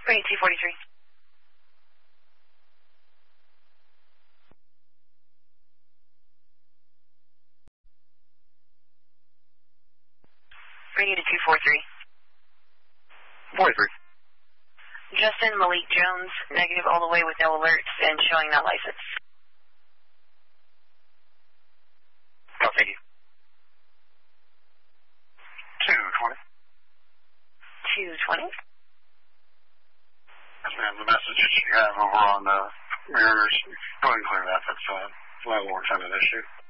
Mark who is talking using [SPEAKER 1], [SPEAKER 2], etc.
[SPEAKER 1] Bring 243. Bring you to 243.
[SPEAKER 2] 43.
[SPEAKER 1] Justin Malik Jones, negative all the way with no alerts and showing that license.
[SPEAKER 2] Oh, thank you. 220.
[SPEAKER 1] 220.
[SPEAKER 2] Yes, ma'am. The message that you have over on the mirrors, go ahead and clear that. That's a landlord-tenant issue.